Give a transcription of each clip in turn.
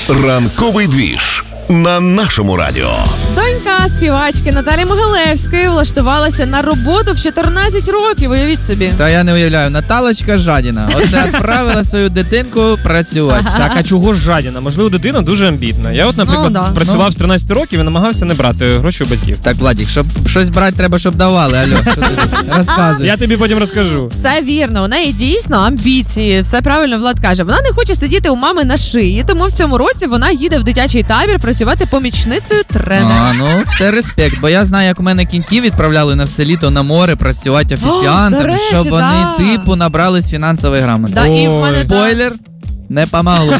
Ранковий двіж на нашому радіо. Донька співачки Наталі Могилевської влаштувалася на роботу в 14 років, уявіть собі. Та я не уявляю, Наталочка жадіна. Оце відправила свою дитинку працювати. Так, а чого ж жадіна? Можливо, дитина дуже амбітна. Я от, наприклад, працював з 13 років і намагався не брати гроші у батьків. Так, Владик, щоб щось брати, треба, щоб давали. Алло, що ти розказуєш? Я тобі потім розкажу. Все вірно, у неї дійсно амбіції, все правильно Влад каже. Вона не хоче сидіти у мами на шиї, тому в цьому році вона їде в дитячий табір працювати помічницею тренера. Ну, це респект, бо я знаю, як у мене кінтів відправляли на все літо на море працювати офіціантами, до речі, щоб вони, да. типу, набрались фінансової грамоти. Да, і в мене, Спойлер, не помогло.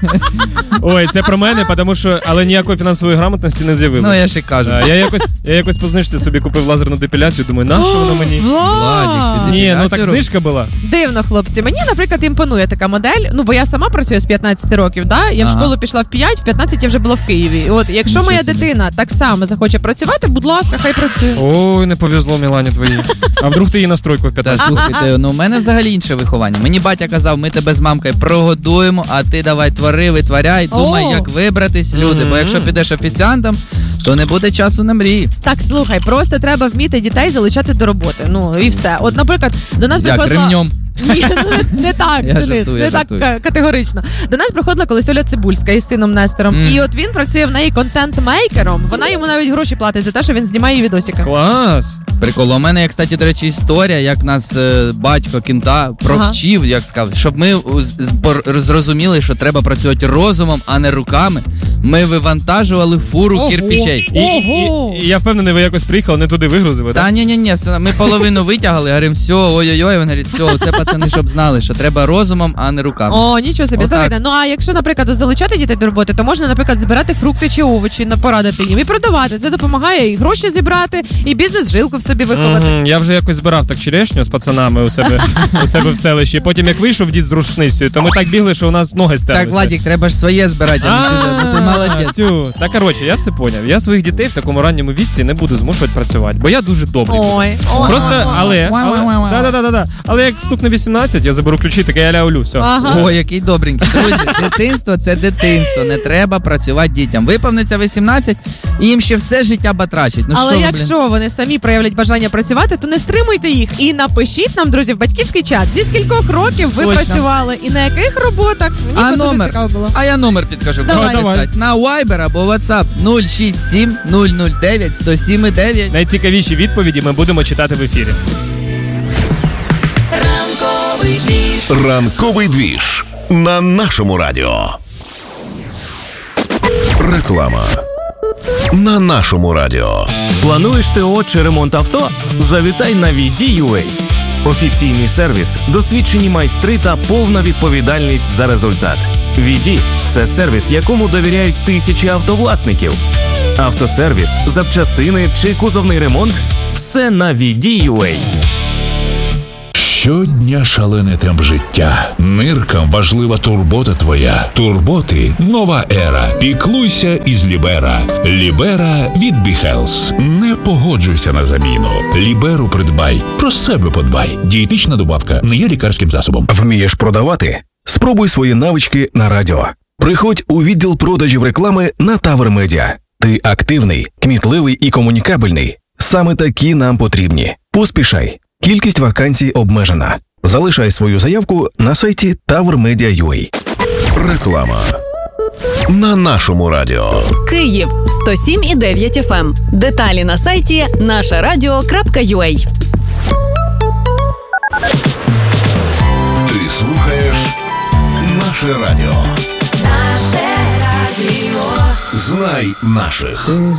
Ой, це про мене, тому що, але ніякої фінансової грамотності не з'явилося. Ну, я ще кажу. Я якось по знижці собі купив лазерну депіляцію, думаю, нащо воно мені? Владик, ти Ні, ну так депіляцію знижка була. Дивно, хлопці. Мені, наприклад, імпонує така модель. Ну, бо я сама працюю з 15 років, да? Я в школу пішла в 5, в 15 я вже була в Києві. І от, якщо моя дитина так само захоче працювати, будь ласка, хай працює. Ой, не повезло Мілані твоїй. А вдруг ти її настройку в Та 15? слухайте, ну у мене взагалі інше виховання. Мені батя казав, ми тебе з мамкою прогодуємо, а ти давай твори, витворяй, думай, як вибратись, люди. Бо якщо підеш офіціантом, то не буде часу на мрії. Так, слухай, просто треба вміти дітей залучати до роботи. Ну, і все. От, наприклад, до нас Як, приходила... ремнем? Ні, не так, Я Денис, жартую, не я так жартую. категорично. До нас приходила колись Оля Цибульська із сином Нестором. І от він працює в неї контент-мейкером. Вона йому навіть гроші платить за те, що він знімає відосики. Клас! Прикол. У мене, кстати, до речі, історія, як нас батько кінта провчив, як сказав, щоб ми зрозуміли, що треба працювати розумом, а не руками. Ми вивантажували фуру кірпічей. І я впевнений, ви якось приїхали, не туди вигрузили, так? Та ні, все, ми половину витягали, говоримо, все, ой-ой-ой, він говорить, все, це пацани, щоб знали, що треба розумом, а не руками. О, нічого собі. Отак. Слухайте, ну а якщо, наприклад, залучати дітей до роботи, то можна, наприклад, збирати фрукти чи овочі, порадити їм і продавати. Це допомагає і гроші зібрати, і бізнес-жилку в собі виховати. Я вже якось збирав так черешню з пацанами у себе в селищі. Потім, як вийшов дід з рушницею, то ми так бігли, що у нас ноги стерлися. Так, Владик, треба ж своє збирати, ти молодець. Та, коротше, я все поняв. Я своїх дітей в такому ранньому віці не буду змушувати працювати, бо я дуже добрий. Ой. Просто, але як стукне 18, я заберу ключі, таке я ля-олю, все. Ой, який добренький. Друзі, дитинство – це дитинство. Не треба працювати дітям. Виповниться 18, і їм ще все життя батрачить. Ну, Але що ви, якщо вони самі проявлять бажання працювати, то не стримуйте їх. І напишіть нам, друзі, в батьківський чат, зі скількох років ви Точно. працювали і на яких роботах. Мені це дуже цікаво було. А я номер підкажу. Давай. Писати на Viber або WhatsApp 067 009 107 9. Найцікавіші відповіді ми будемо читати в ефірі. Ранковий двіж на нашому радіо. Реклама на нашому радіо. Плануєш ТО чи ремонт авто? Завітай на VD.UA. Офіційний сервіс, досвідчені майстри та повна відповідальність за результат. VD – це сервіс, якому довіряють тисячі автовласників. Автосервіс, запчастини чи кузовний ремонт – все на VD.UA. Щодня шалений темп життя. Ниркам важлива турбота твоя. Турботи – нова ера. Піклуйся із Лібера. Лібера від BeHealth. Не погоджуйся на заміну. Ліберу придбай. Про себе подбай. Дієтична добавка не є лікарським засобом. Вмієш продавати? Спробуй свої навички на радіо. Приходь у відділ продажів реклами на Тавр Медіа. Ти активний, кмітливий і комунікабельний. Саме такі нам потрібні. Поспішай. Кількість вакансій обмежена. Залишай свою заявку на сайті tavrmedia.ua. Реклама на нашому радіо. Київ 107,9 FM. Деталі на сайті нашарадіо.ua. Ти слухаєш наше радіо. Наше радіо. Знай наших.